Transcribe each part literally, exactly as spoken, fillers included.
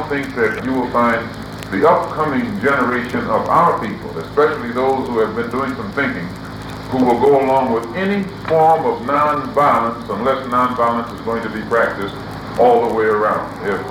think that you will find the upcoming generation of our people, especially those who have been doing some thinking, who will go along with any form of nonviolence unless nonviolence is going to be practiced all the way around. If,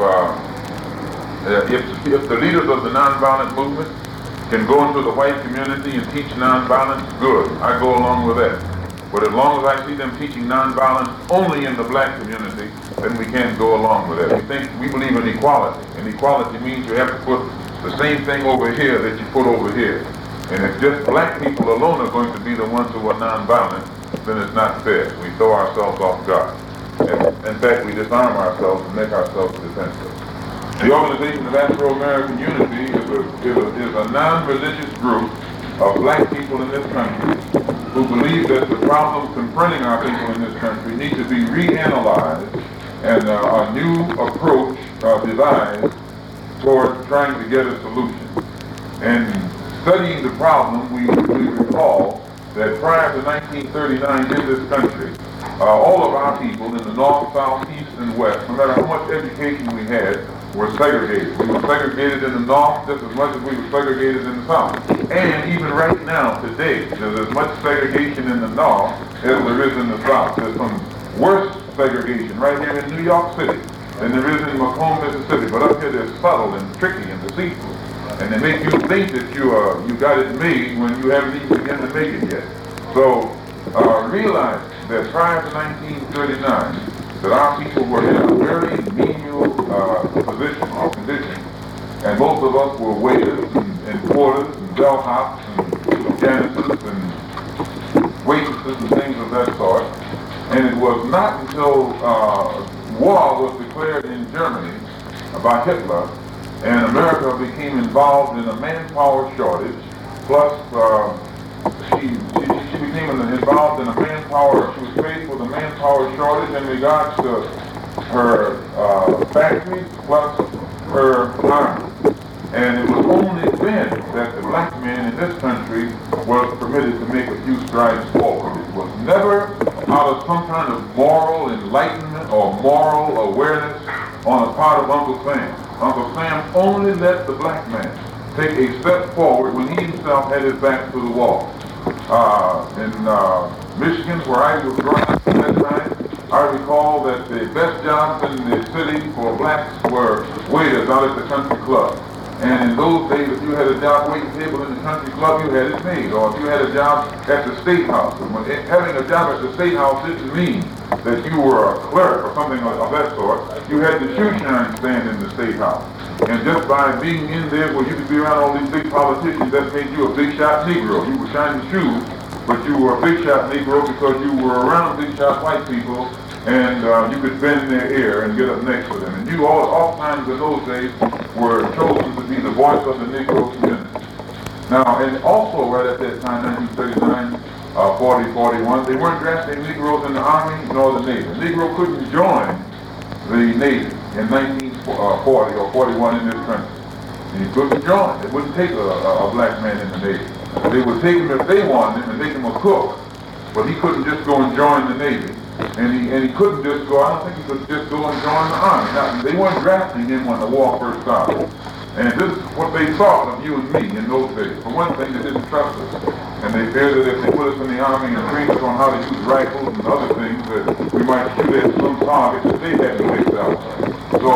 uh, if, if the leaders of the nonviolent movement can go into the white community and teach nonviolence, good, I go along with that. But as long as I see them teaching nonviolence only in the black community, then we can't go along with it. We think, we believe in equality, and equality means you have to put the same thing over here that you put over here. And if just black people alone are going to be the ones who are nonviolent, then it's not fair. We throw ourselves off guard. And in fact, we disarm ourselves and make ourselves defenseless. The Organization of Afro-American Unity is a, is a, is a non-religious group of black people in this country who believe that the problems confronting our people in this country need to be reanalyzed and uh, a new approach uh, devised toward trying to get a solution. And studying the problem, we, we recall that prior to nineteen thirty-nine in this country, uh, all of our people in the north, south, east, and west, no matter how much education we had, were segregated. We were segregated in the north just as much as we were segregated in the south. And even right now, today, there's as much segregation in the north as there is in the south. There's some worse segregation right here in New York City than there is in Macomb, Mississippi. But up here, they're subtle and tricky and deceitful. And they make you think that you uh, you got it made when you haven't even begun to make it yet. So uh, realize that prior to nineteen thirty-nine, that our people were in a very menial uh, position or condition, and most of us were waiters and, and porters and bellhops and janitors and waitresses and things of that sort. And it was not until uh, war was declared in Germany by Hitler, and America became involved in a manpower shortage, plus uh, she, she, she became involved in a manpower, she was faced with a manpower shortage in regards to her uh, factories plus her army. And it was only then that the black man in this country was permitted to make a few strides forward. It was never out of some kind of moral enlightenment or moral awareness on the part of Uncle Sam. Uncle Sam only let the black man take a step forward when he himself had his back to the wall. Uh, in uh, Michigan, where I was growing up at that time, I recall that the best jobs in the city for blacks were waiters out at the country club. And in those days, if you had a job waiting table in the country club, you had it made. Or if you had a job at the State House. And when, having a job at the State House didn't mean that you were a clerk or something of, of that sort. You had the shoe shine stand in the State House. And just by being in there where you could be around all these big politicians, that made you a big shot Negro. You were shining shoes, but you were a big shot Negro because you were around big shot white people, and uh, you could bend their ear and get up next to them. And you all, all times in those days were chosen to be the voice of the Negro community. Now, and also right at that time, nineteen thirty-nine, uh, forty, forty-one, they weren't drafting Negroes in the Army nor the Navy. The Negro couldn't join the Navy in nineteen forty or forty-one in this country. And he couldn't join. It wouldn't take a, a, a black man in the Navy. They would take him if they wanted him and make him a cook, but he couldn't just go and join the Navy. And he, and he couldn't just go, I don't think he could just go and join the Army. Now, they weren't drafting him when the war first started. And this is what they thought of you and me in those days. For one thing, they didn't trust us. And they feared that if they put us in the Army and trained us on how to use rifles and other things, that we might shoot at some target that they hadn't picked out. So,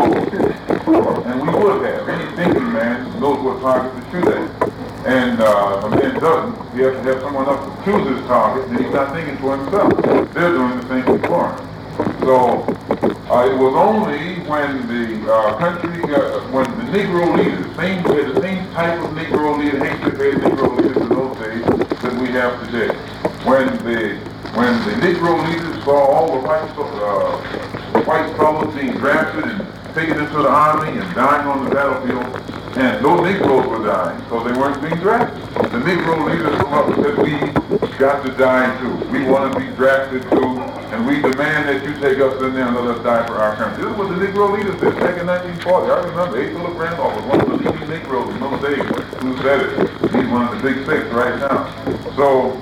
and we would have. Any thinking man knows what target to shoot at. And uh, if a man doesn't, he has to have someone else to choose his target, and he's not thinking for himself. They're doing the thinking for him. So uh, it was only when the uh, country, uh, when the Negro leaders, same, the same type of Negro leader, hatred-based Negro leaders in those days that we have today. When the when the Negro leaders saw all the white uh, white fellows being drafted and taken into the Army and dying on the battlefield, and no Negroes were dying because they weren't being drafted. The Negro leaders come up and said, we got to die too. We want to be drafted too, and we demand that you take us in there and let us die for our country. This is what the Negro leaders did back in nineteen forty. I remember A. Philip Randolph was one of the leading Negroes in those days who said it. He's one of the big six right now. So,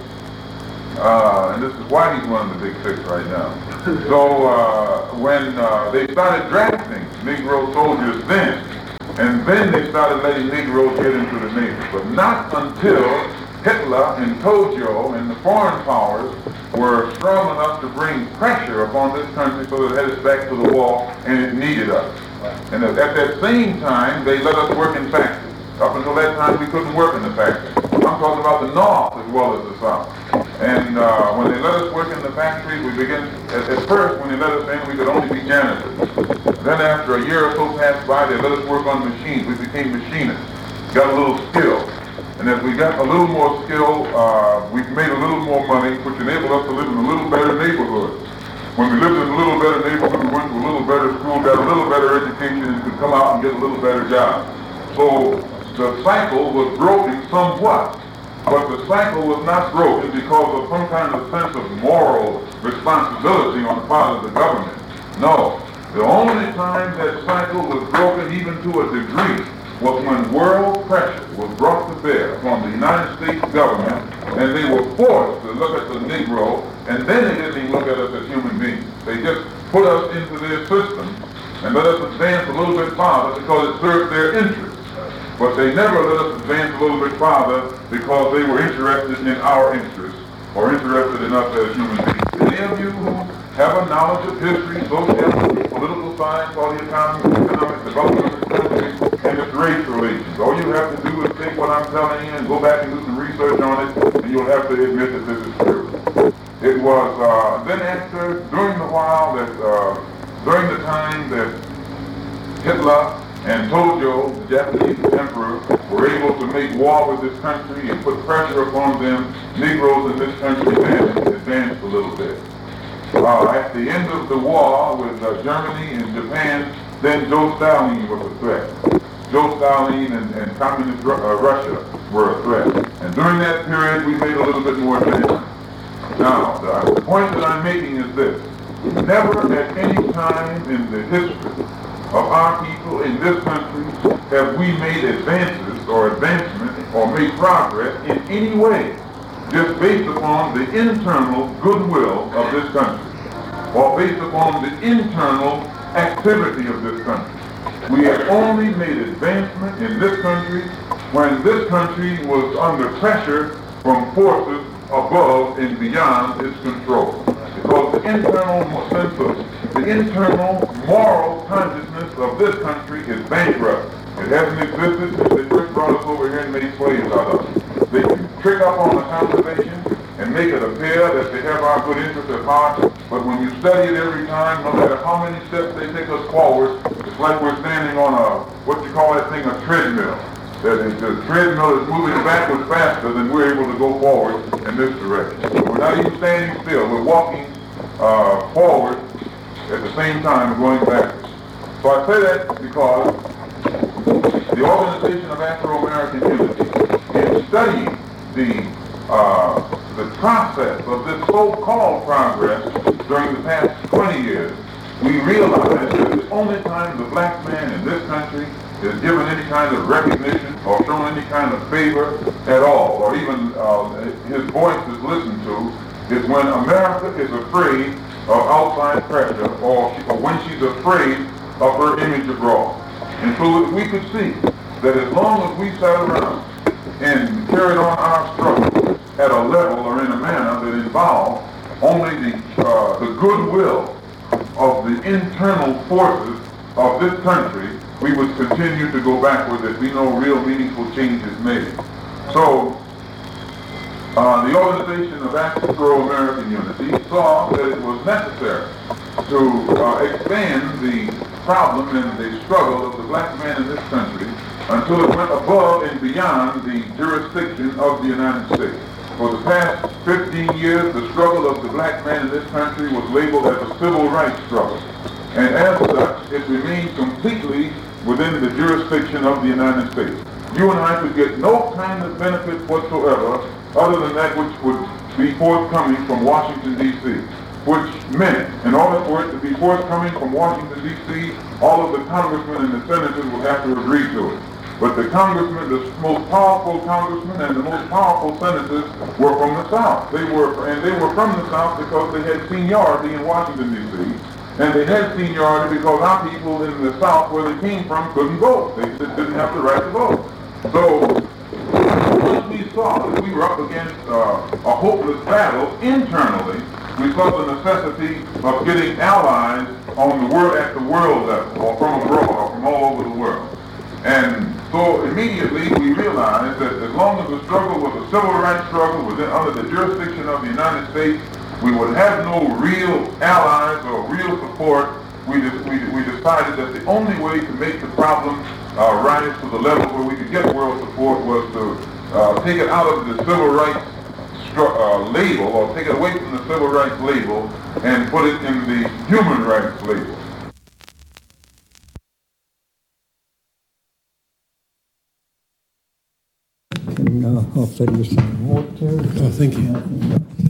uh, and this is why he's one of the big six right now. So uh, when uh, they started drafting Negro soldiers then, And then they started letting Negroes get into the Navy. But not until Hitler and Tojo and the foreign powers were strong enough to bring pressure upon this country so that it headed back to the wall and it needed us. And at that same time, they let us work in factories. Up until that time, we couldn't work in the factory. I'm talking about the North as well as the South. And uh, when they let us work in the factories, we began, at, at first, when they let us in, we could only be janitors. Then after a year or so passed by, they let us work on machines. We became machinists, got a little skill. And as we got a little more skill, uh, we made a little more money, which enabled us to live in a little better neighborhood. When we lived in a little better neighborhood, we went to a little better school, got a little better education, and could come out and get a little better job. So the cycle was broken somewhat, but the cycle was not broken because of some kind of sense of moral responsibility on the part of the government. No, the only time that cycle was broken, even to a degree, was when world pressure was brought to bear upon the United States government, and they were forced to look at the Negro, and then they didn't even look at us as human beings. They just put us into their system and let us advance a little bit farther because it served their interests. But they never let us advance a little bit farther because they were interested in our interests or interested in us as human beings. Any of you who have a knowledge of history, sociology, political science, or the economic, economic development of the country and its race relations, all you have to do is take what I'm telling you and go back and do some research on it, and you'll have to admit that this is true. It was uh, then after, during the while that, uh, during the time that Hitler and Tojo, the Japanese emperor, were able to make war with this country and put pressure upon them, Negroes in this country then advanced a little bit. Uh, at the end of the war with uh, Germany and Japan, then Joe Stalin was a threat. Joe Stalin and, and communist uh, Russia were a threat. And during that period, we made a little bit more advance. Now, the point that I'm making is this. Never at any time in the history of our people in this country have we made advances or advancement or made progress in any way just based upon the internal goodwill of this country or based upon the internal activity of this country. We have only made advancement in this country when this country was under pressure from forces above and beyond its control. Because the internal sense of, the internal moral consciousness of this country is bankrupt. It hasn't existed since they first brought us over here and made slaves out of us. They can trick up on the conversation and make it appear that they have our good interests at heart, but when you study it every time, no matter how many steps they take us forward, it's like we're standing on a, what you call that thing, a treadmill. That is, the treadmill is moving backwards faster than we're able to go forward in this direction. We're not even standing still. We're walking uh, forward at the same time going backwards. So I say that because the Organization of Afro-American Unity, in studying the, uh, the process of this so-called progress during the past twenty years, we realize that the only time the black man in this country is given any kind of recognition or shown any kind of favor at all, or even uh, his voice is listened to, is when America is afraid of outside pressure or, or when she's afraid of her image abroad. And so we could see that as long as we sat around and carried on our struggle at a level or in a manner that involved only the, uh, the goodwill of the internal forces of this country, we would continue to go backward if we no real meaningful change is made. So, uh, the Organization of Afro-American Unity saw that it was necessary to uh, expand the problem and the struggle of the black man in this country until it went above and beyond the jurisdiction of the United States. For the past fifteen years, the struggle of the black man in this country was labeled as a civil rights struggle. And as such, it remained completely within the jurisdiction of the United States. You and I could get no kind of benefit whatsoever other than that which would be forthcoming from Washington, D C, which meant, in order for it to be forthcoming from Washington, D C, all of the congressmen and the senators would have to agree to it. But the congressmen, the most powerful congressmen and the most powerful senators were from the South. They were, and they were from the South because they had seniority in Washington, D C, And they had seniority because our people in the South, where they came from, couldn't vote. They just didn't have the right to vote. So once we saw that we were up against uh, a hopeless battle internally, we saw the necessity of getting allies on the world at the world level, or from abroad, or from all over the world. And so immediately we realized that as long as the struggle was a civil rights struggle within under the jurisdiction of the United States, we would have no real allies or real support. We, de- we, we decided that the only way to make the problem uh, rise to the level where we could get world support was to uh, take it out of the civil rights stru- uh, label, or take it away from the civil rights label and put it in the human rights label. Can uh, offer you some water. Oh, thank you.